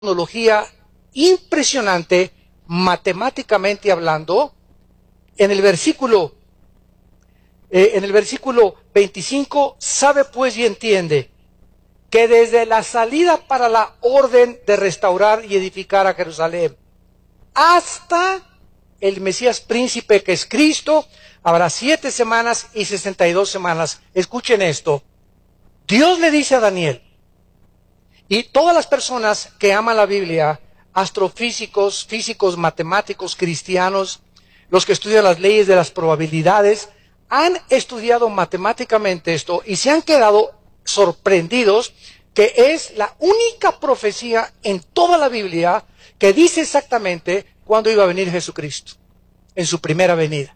tecnología impresionante, matemáticamente hablando. En el versículo 25, sabe pues y entiende que desde la salida para la orden de restaurar y edificar a Jerusalén hasta el Mesías príncipe que es Cristo, habrá 7 semanas y 62 semanas. Escuchen esto. Dios le dice a Daniel, y todas las personas que aman la Biblia, astrofísicos, físicos, matemáticos, cristianos, los que estudian las leyes de las probabilidades, han estudiado matemáticamente esto y se han quedado sorprendidos que es la única profecía en toda la Biblia que dice exactamente cuándo iba a venir Jesucristo, en su primera venida.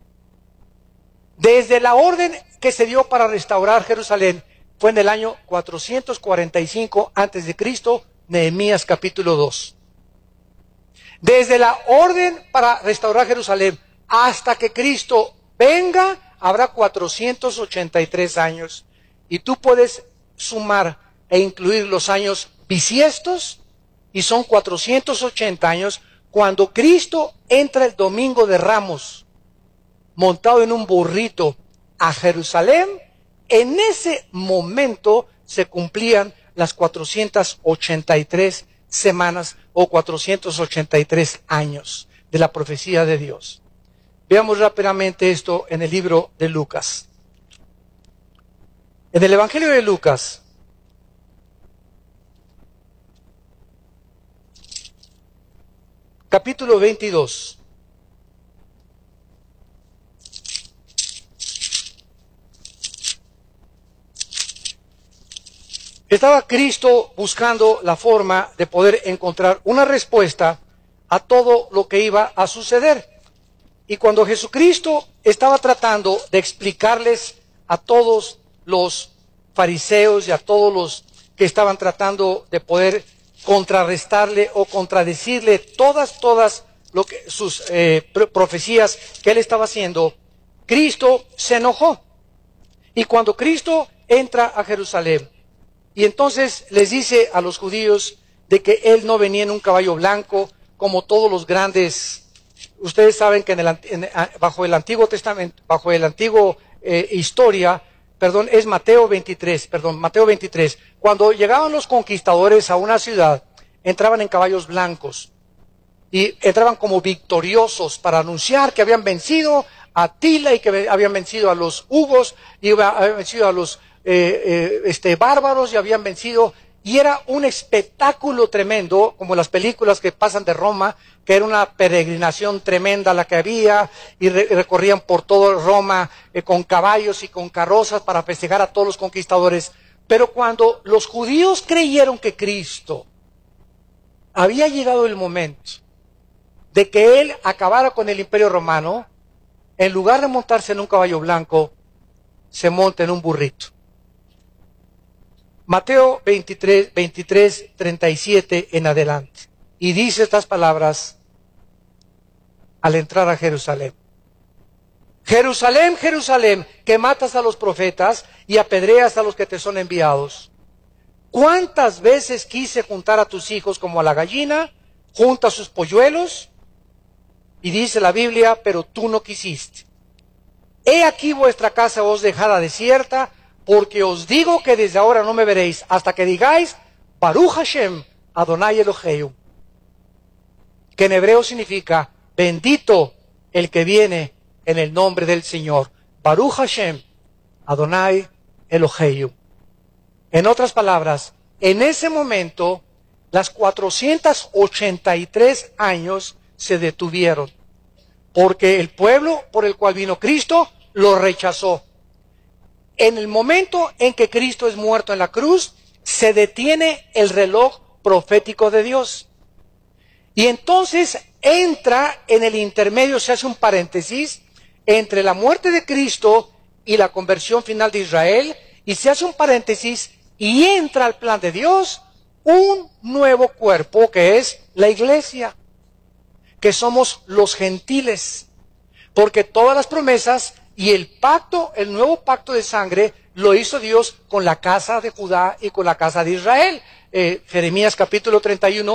Desde la orden que se dio para restaurar Jerusalén, fue en el año 445 antes de Cristo, Nehemías capítulo 2. Desde la orden para restaurar Jerusalén hasta que Cristo venga, habrá 483 años. Y tú puedes sumar e incluir los años bisiestos, y son 480 años, cuando Cristo entra el domingo de Ramos, montado en un burrito a Jerusalén. En ese momento se cumplían las 483 semanas o 483 años de la profecía de Dios. Veamos rápidamente esto en el libro de Lucas. En el Evangelio de Lucas, capítulo 22. Estaba Cristo buscando la forma de poder encontrar una respuesta a todo lo que iba a suceder. Y cuando Jesucristo estaba tratando de explicarles a todos los fariseos y a todos los que estaban tratando de poder contrarrestarle o contradecirle todas sus profecías que él estaba haciendo, Cristo se enojó. Y cuando Cristo entra a Jerusalén, y entonces les dice a los judíos de que él no venía en un caballo blanco, como todos los grandes. Ustedes saben que bajo el Antiguo Testamento, bajo el Antiguo historia, es Mateo 23. Cuando llegaban los conquistadores a una ciudad, entraban en caballos blancos y entraban como victoriosos para anunciar que habían vencido a Atila y que habían vencido a los hugos y habían vencido a los bárbaros y habían vencido, y era un espectáculo tremendo, como las películas que pasan de Roma, que era una peregrinación tremenda la que había, y recorrían por todo Roma con caballos y con carrozas para festejar a todos los conquistadores. Pero cuando los judíos creyeron que Cristo había llegado el momento de que él acabara con el imperio romano, en lugar de montarse en un caballo blanco, se monta en un burrito. Mateo 23, 37 en adelante. Y dice estas palabras al entrar a Jerusalén. Jerusalén, Jerusalén, que matas a los profetas y apedreas a los que te son enviados. ¿Cuántas veces quise juntar a tus hijos como a la gallina junta sus polluelos? Y dice la Biblia, pero tú no quisiste. He aquí vuestra casa os dejada desierta, porque os digo que desde ahora no me veréis hasta que digáis, Baruch Hashem, Adonai Eloheu, que en hebreo significa, bendito el que viene en el nombre del Señor. Baruch Hashem, Adonai Eloheu. En otras palabras, en ese momento, las 483 años se detuvieron, porque el pueblo por el cual vino Cristo lo rechazó. En el momento en que Cristo es muerto en la cruz, se detiene el reloj profético de Dios. Y entonces entra en el intermedio, se hace un paréntesis, entre la muerte de Cristo y la conversión final de Israel, y se hace un paréntesis y entra al plan de Dios un nuevo cuerpo que es la iglesia, que somos los gentiles, porque todas las promesas y el pacto, el nuevo pacto de sangre, lo hizo Dios con la casa de Judá y con la casa de Israel. Jeremías capítulo 31,